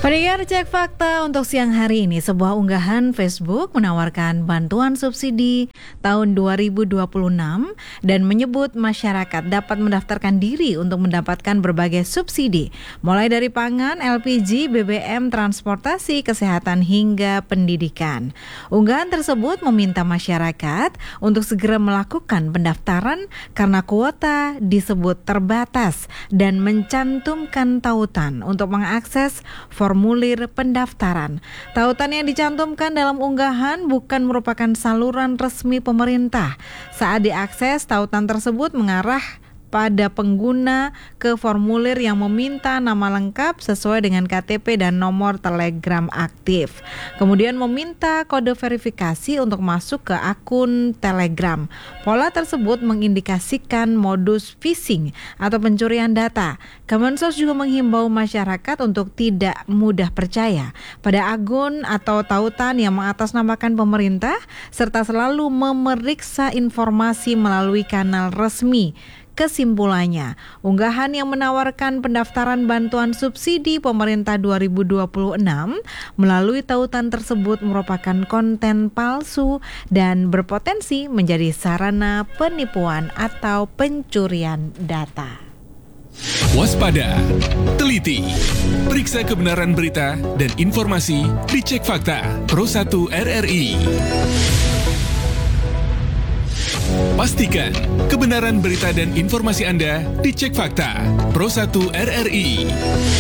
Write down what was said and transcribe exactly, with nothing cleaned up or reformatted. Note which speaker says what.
Speaker 1: Pendengar Cek Fakta untuk siang hari ini, sebuah unggahan Facebook menawarkan bantuan subsidi tahun dua ribu dua puluh enam dan menyebut masyarakat dapat mendaftarkan diri untuk mendapatkan berbagai subsidi, mulai dari pangan, L P G, B B M, transportasi, kesehatan, hingga pendidikan. Unggahan tersebut meminta masyarakat untuk segera melakukan pendaftaran karena kuota disebut terbatas dan mencantumkan tautan untuk mengakses formulir pendaftaran. Tautan yang dicantumkan dalam unggahan bukan merupakan saluran resmi pemerintah. Saat diakses, tautan tersebut mengarah pada pengguna ke formulir yang meminta nama lengkap sesuai dengan K T P dan nomor Telegram aktif. Kemudian meminta kode verifikasi untuk masuk ke akun Telegram. Pola tersebut mengindikasikan modus phishing atau pencurian data. Kemensos juga menghimbau masyarakat untuk tidak mudah percaya pada akun atau tautan yang mengatasnamakan pemerintah, serta selalu memeriksa informasi melalui kanal resmi. Kesimpulannya, unggahan yang menawarkan pendaftaran bantuan subsidi pemerintah dua ribu dua puluh enam melalui tautan tersebut merupakan konten palsu dan berpotensi menjadi sarana penipuan atau pencurian data.
Speaker 2: Waspada, teliti, periksa kebenaran berita dan informasi di Cek Fakta Pro satu R R I. Pastikan kebenaran berita dan informasi Anda dicek fakta Pro satu R R I.